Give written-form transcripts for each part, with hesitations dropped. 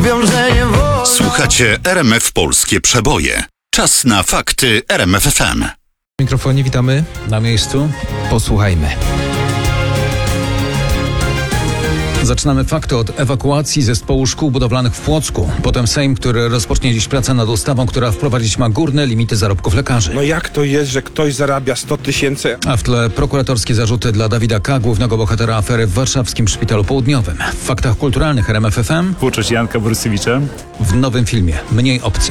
wiążenie wody. Słuchacie RMF Polskie Przeboje. Czas na fakty RMF FM. W mikrofonie witamy. Na miejscu. Posłuchajmy. Zaczynamy fakty od ewakuacji zespołu szkół budowlanych w Płocku. Potem Sejm, który rozpocznie dziś pracę nad ustawą, która wprowadzić ma górne limity zarobków lekarzy. No jak to jest, że ktoś zarabia 100 000? A w tle prokuratorskie zarzuty dla Dawida K., głównego bohatera afery w warszawskim Szpitalu Południowym. W faktach kulturalnych RMF FM Twórczość Janka Borysewicza. w nowym filmie Mniej obcy.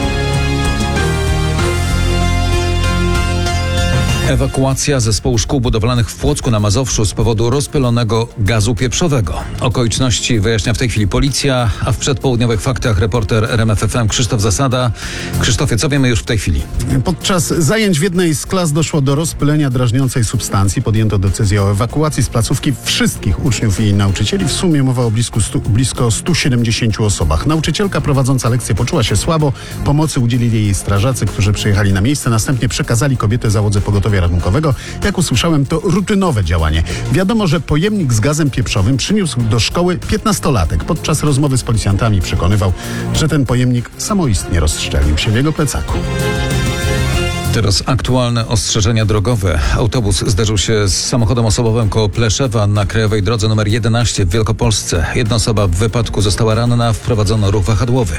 Ewakuacja zespołu szkół budowlanych w Płocku na Mazowszu z powodu rozpylonego gazu pieprzowego. Okoliczności wyjaśnia w tej chwili policja, a w przedpołudniowych faktach reporter RMF FM Krzysztof Zasada. Krzysztofie, co wiemy już w tej chwili? Podczas zajęć w jednej z klas doszło do rozpylenia drażniącej substancji. Podjęto decyzję o ewakuacji z placówki wszystkich uczniów i nauczycieli. W sumie mowa o blisko 170 osobach. Nauczycielka prowadząca lekcję poczuła się słabo. Pomocy udzielili jej strażacy, którzy przyjechali na miejsce. Następnie przekazali kobietę załodze pogotowia ratunkowego. Jak usłyszałem, to rutynowe działanie. Wiadomo, że pojemnik z gazem pieprzowym przyniósł do szkoły 15-latek. Podczas rozmowy z policjantami przekonywał, że ten pojemnik samoistnie rozstrzelił się w jego plecaku. Teraz aktualne ostrzeżenia drogowe. Autobus zderzył się z samochodem osobowym koło Pleszewa na krajowej drodze nr 11 w Wielkopolsce. Jedna osoba w wypadku została ranna, wprowadzono ruch wahadłowy.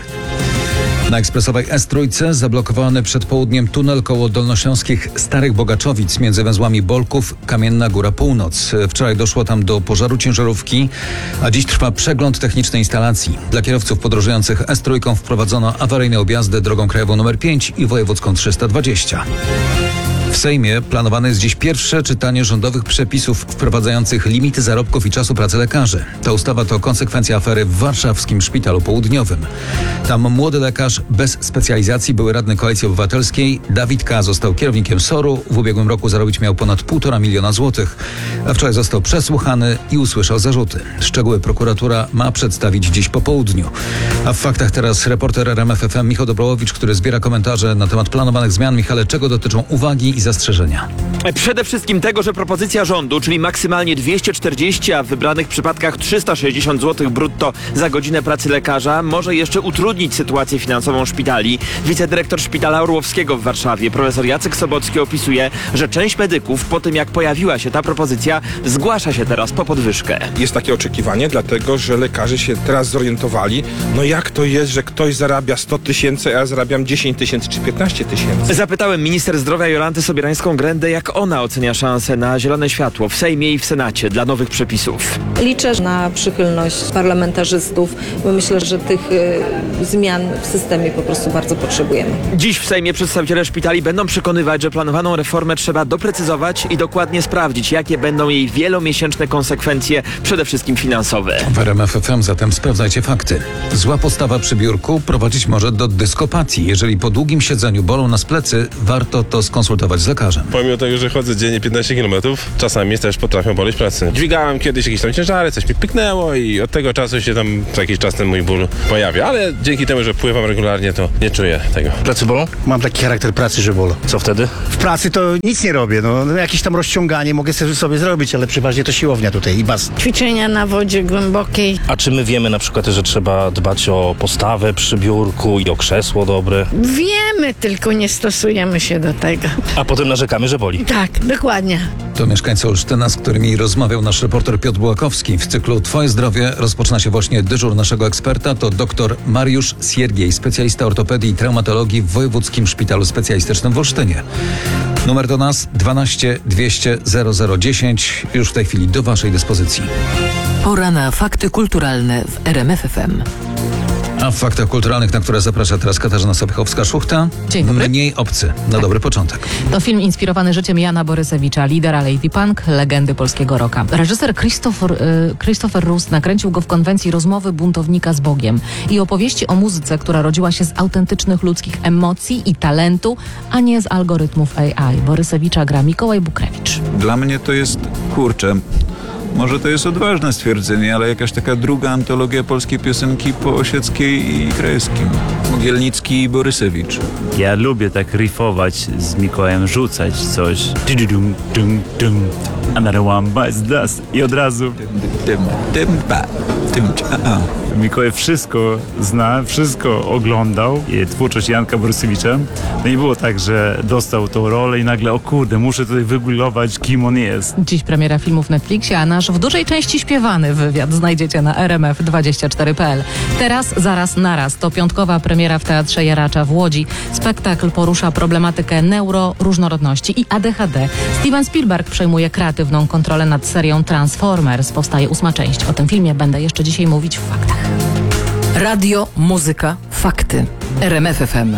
Na ekspresowej S3 zablokowany przed południem tunel koło dolnośląskich Starych Bogaczowic między węzłami Bolków, Kamienna Góra Północ. Wczoraj doszło tam do pożaru ciężarówki, a dziś trwa przegląd technicznej instalacji. Dla kierowców podróżujących S3 wprowadzono awaryjne objazdy drogą krajową nr 5 i wojewódzką 320. W Sejmie planowane jest dziś pierwsze czytanie rządowych przepisów wprowadzających limity zarobków i czasu pracy lekarzy. Ta ustawa to konsekwencja afery w warszawskim Szpitalu Południowym. Tam młody lekarz bez specjalizacji, były radny Koalicji Obywatelskiej, Dawid K. został kierownikiem SOR-u. W ubiegłym roku zarobić miał ponad 1,5 miliona złotych, a wczoraj został przesłuchany i usłyszał zarzuty. Szczegóły prokuratura ma przedstawić dziś po południu. A w faktach teraz reporter RMF FM Michał Dobrowicz, który zbiera komentarze na temat planowanych zmian. Michale, czego dotyczą uwagi i zastrzeżenia? Przede wszystkim tego, że propozycja rządu, czyli maksymalnie 240, a w wybranych przypadkach 360 zł brutto za godzinę pracy lekarza, może jeszcze utrudnić sytuację finansową szpitali. Wicedyrektor Szpitala Orłowskiego w Warszawie, profesor Jacek Sobocki, opisuje, że część medyków po tym, jak pojawiła się ta propozycja, zgłasza się teraz po podwyżkę. Jest takie oczekiwanie, dlatego że lekarze się teraz zorientowali, no jak to jest, że ktoś zarabia 100 000, a ja zarabiam 10 000 czy 15 000. Zapytałem minister zdrowia Jolantę Sobierańską-Grendę, jak ona ocenia szansę na zielone światło w Sejmie i w Senacie dla nowych przepisów. Liczę na przychylność parlamentarzystów, bo myślę, że tych zmian w systemie po prostu bardzo potrzebujemy. Dziś w Sejmie przedstawiciele szpitali będą przekonywać, że planowaną reformę trzeba doprecyzować i dokładnie sprawdzić, jakie będą jej wielomiesięczne konsekwencje, przede wszystkim finansowe. W RMF FM zatem sprawdzajcie fakty. Zła postawa przy biurku prowadzić może do dyskopatii. Jeżeli po długim siedzeniu bolą nas plecy, warto to skonsultować z lekarzem. Pomimo tego, że chodzę dziennie 15 km, czasami też potrafią boleć plecy. Dźwigałem kiedyś jakieś tam ciężary, coś mi pyknęło i od tego czasu się tam co jakiś czas ten mój ból pojawia, ale dzięki temu, że pływam regularnie, to nie czuję tego. Plecy bolą? Mam taki charakter pracy, że bolą. Co wtedy? W pracy to nic nie robię, no jakieś tam rozciąganie mogę sobie zrobić, ale przeważnie to siłownia tutaj i bas. Ćwiczenia na wodzie głębokiej. A czy my wiemy na przykład, że trzeba dbać o postawę przy biurku i o krzesło dobre? Wiemy, tylko nie stosujemy się do tego. A potem narzekamy, że boli. Tak, dokładnie. To mieszkańcy Olsztyna, z którymi rozmawiał nasz reporter Piotr Bułakowski. W cyklu Twoje zdrowie rozpoczyna się właśnie dyżur naszego eksperta. To dr Mariusz Siergiej, specjalista ortopedii i traumatologii w Wojewódzkim Szpitalu Specjalistycznym w Olsztynie. Numer do nas 12 200 0010. Już w tej chwili do Waszej dyspozycji. Pora na fakty kulturalne w RMF FM. A w faktach kulturalnych, na które zaprasza teraz Katarzyna Sobiechowska-Szuchta. Dzień dobry. Mniej obcy. Na dobry początek. To film inspirowany życiem Jana Borysewicza, lidera Lady Punk, legendy polskiego rocka. Reżyser Christopher Rust nakręcił go w konwencji rozmowy buntownika z Bogiem i opowieści o muzyce, która rodziła się z autentycznych ludzkich emocji i talentu, a nie z algorytmów AI. Borysewicza gra Mikołaj Bukrewicz. Dla mnie to jest, może to jest odważne stwierdzenie, ale jakaś taka druga antologia polskiej piosenki po Osieckiej i Krajewskim. Mogielnicki i Borysewicz. Ja lubię tak riffować z Mikołajem, rzucać coś. Another one bites dust. I od razu. Mikołaj wszystko zna, wszystko oglądał. I twórczość Janka Borysewicza. No i było tak, że dostał tą rolę i nagle, o kurde, muszę tutaj wygooglować, kim on jest. Dziś premiera filmu w Netflixie, a nasz w dużej części śpiewany wywiad znajdziecie na rmf24.pl. Teraz, zaraz, naraz. To piątkowa premiera w Teatrze Jaracza w Łodzi. Spektakl porusza problematykę neuroróżnorodności i ADHD. Steven Spielberg przejmuje kreatywną kontrolę nad serią Transformers. Powstaje 8. część. O tym filmie będę jeszcze dzisiaj mówić w faktach. Radio, muzyka, fakty. RMF FM.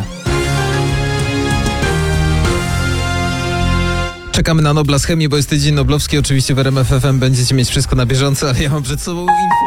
Czekamy na Nobla z chemii, bo jest tydzień noblowski. Oczywiście w RMF FM będziecie mieć wszystko na bieżąco, ale ja mam przed sobą